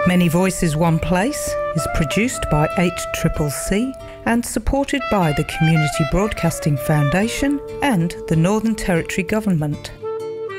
Many Voices One Place is produced by 8CCC and supported by the Community Broadcasting Foundation and the Northern Territory Government.